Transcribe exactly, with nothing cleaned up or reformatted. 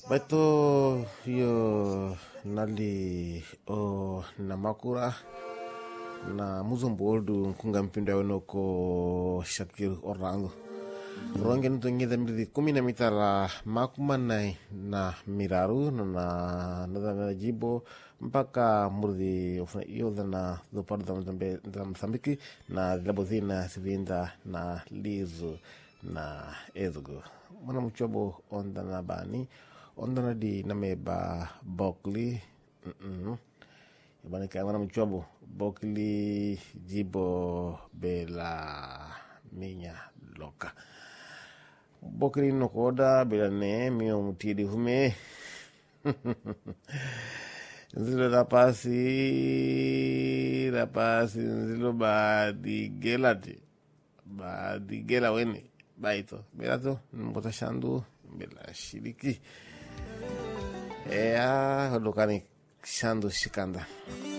Baito yo nali o namakura na muzomboldu kunga mpinda yono ko Shakir Orango rongen to ngida midi kumi na mitala makumanai na miraru na na jibo mpaka murdi iyo na do parda mzambe Mozambiki na labozina sivinda na lizo na ezgo mwana mchobo onda na bani onda na di nameba Bokli mm bani kaya mwana mchobo Bokli jibo bela minya loka Bokli no koda bela ne mio mutidi hume nzilo rapasi rapasi nzilo ba di gelati ba di gela wene baito bela to mbota shandu bela shiriki ea hodokani shandu shikanda